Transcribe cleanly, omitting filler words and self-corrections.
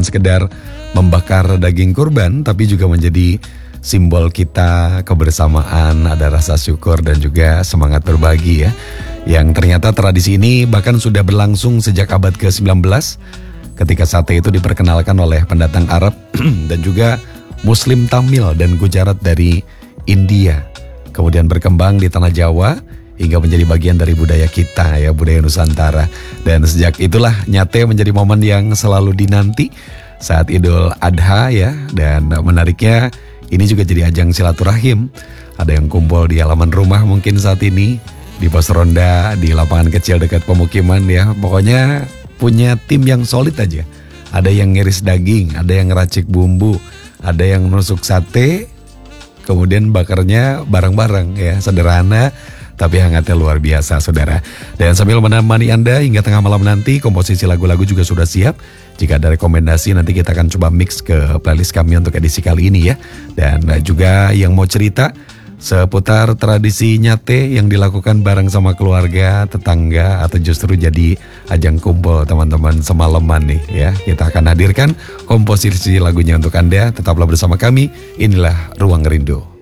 sekedar membakar daging kurban, tapi juga menjadi simbol kita kebersamaan, ada rasa syukur dan juga semangat berbagi ya. Yang ternyata tradisi ini bahkan sudah berlangsung sejak abad ke-19 ketika sate itu diperkenalkan oleh pendatang Arab dan juga Muslim Tamil dan Gujarat dari India. Kemudian berkembang di tanah Jawa hingga menjadi bagian dari budaya kita ya, budaya Nusantara. Dan sejak itulah nyate menjadi momen yang selalu dinanti saat Idul Adha ya. Dan menariknya ini juga jadi ajang silaturahim. Ada yang kumpul di halaman rumah mungkin saat ini, di pos ronda, di lapangan kecil dekat pemukiman ya. Pokoknya punya tim yang solid aja. Ada yang ngiris daging, ada yang ngeracik bumbu, ada yang nusuk sate, kemudian bakarnya bareng-bareng ya. Sederhana tapi hangatnya luar biasa saudara. Dan sambil menemani Anda hingga tengah malam nanti, komposisi lagu-lagu juga sudah siap. Jika ada rekomendasi nanti kita akan coba mix ke playlist kami untuk edisi kali ini ya. Dan juga yang mau cerita seputar tradisi nyate yang dilakukan bareng sama keluarga, tetangga, atau justru jadi ajang kumpul teman-teman semalaman nih ya. Kita akan hadirkan komposisi lagunya untuk Anda. Tetaplah bersama kami, inilah Ruang Rindu.